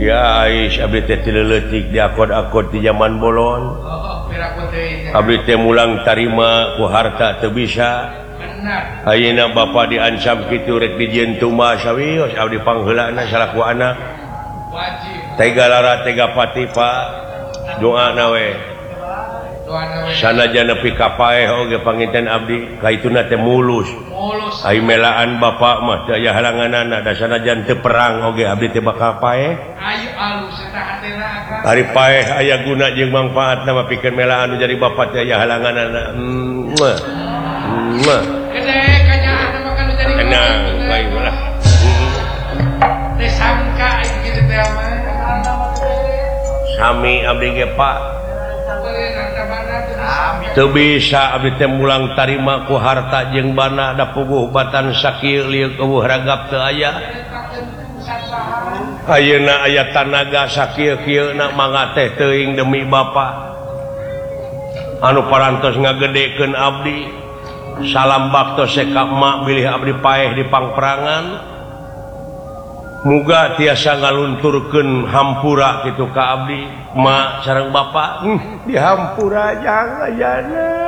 ya letik di akod-akod di zaman bolon Abdi mulang tarima ku harta teu bisa ayeuna bapa diancam kitu rek dijentuma sawios abdi pangheulana salaku anak tega lara tega pati Pak doana we sanajan nepi ka paeh oge panginten abdi kaituna teh mulus ai melaan bapa mah teu aya halanganana da sanajan teu perang oge abdi teh bakal paeh ari paeh aya guna jeung mangpaatna mah pikeun melaan jadi bapa teh aya halanganana gede kanyaan mah kan jadi tenang bae ulah teh sangka kitu teh mah sami abdi ge Pak teu bisa abdi teh mulang tarima ku harta jeung bana da puguh batan sakieu lieu eueuh ragap teu aya ayeuna aya tanaga sakieu-kieuna mangga teh teuing demi bapa anu parantos ngagedekeun abdi salam baktos seka mak milih abdi paeh di pangperangan muga tiasa ngalunturkeun hampura kitu ka abdi mak sareng bapa dihampura jang ayana